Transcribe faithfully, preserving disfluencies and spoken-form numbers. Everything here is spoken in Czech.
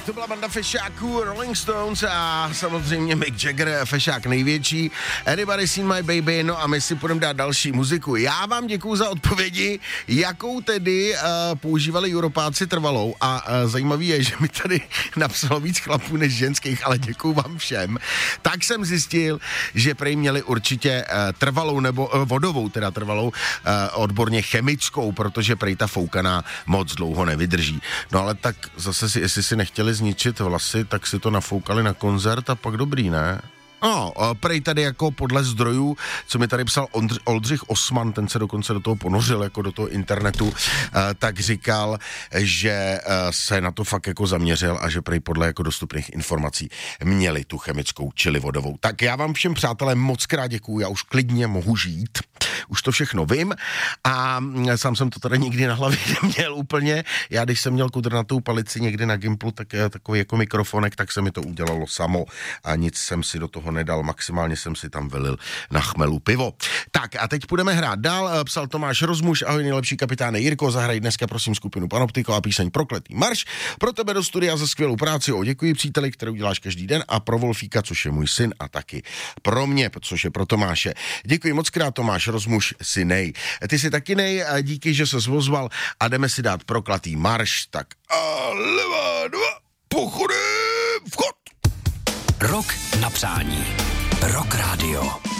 to byla banda fešáků Rolling Stones a samozřejmě Mick Jagger, fešák největší. Anybody Seen My Baby, no a my si půjdeme dát další muziku. Já vám děkuju za odpovědi, jakou tedy uh, používali Europáci trvalou a uh, zajímavý je, že mi tady napsalo víc chlapů než ženských, ale děkuju vám všem. Tak jsem zjistil, že prej měli určitě uh, trvalou nebo uh, vodovou, teda trvalou, uh, odborně chemickou, protože prej ta foukaná moc dlouho nevydrží. No ale tak zase si, jestli si nechtěli zničit vlasy, tak si to nafoukali na koncert a pak dobrý, ne? No, prej tady jako podle zdrojů, co mi tady psal Ondř- Oldřich Osman, ten se dokonce do toho ponořil, jako do toho internetu, tak říkal, že se na to fakt jako zaměřil a že prej podle jako dostupných informací měli tu chemickou čili vodovou. Tak já vám všem, přátelé, moc krát děkuju, já už klidně mohu žít, už to všechno vím a sám jsem to tady nikdy na hlavě neměl úplně. Já když jsem měl kudrnatou palici někdy na Gimplu, tak je takový jako mikrofonek, tak se mi to udělalo samo a nic jsem si do toho nedal, maximálně jsem si tam vylil na chmelu pivo. Tak a teď půjdeme hrát dál, psal Tomáš Rozmuš, ahoj nejlepší kapitáne Jirko, zahraj dneska prosím skupinu Panoptiko a píseň Prokletý marš, pro tebe do studia za skvělou práci, o děkuji příteli, kterou děláš každý den a pro Wolfíka, což je můj syn a taky pro mě, což je pro Tomáše. Děkuji moc krát Tomáš Rozmuš, synej. Ty jsi taky nej, díky, že ses ozval a jdeme si dát Prokletý marš, tak a levá dva, pochodem, vchod! Rok na přání. Rock Radio.